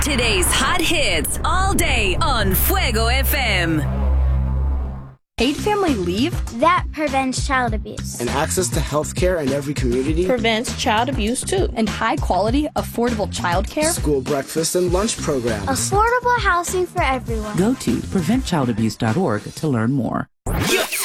Today's hot hits all day on Fuego FM. Paid family leave? That prevents child abuse. And access to health care in every community prevents child abuse too. And high quality, affordable child care? School breakfast and lunch programs. Affordable housing for everyone. Go to preventchildabuse.org to learn more.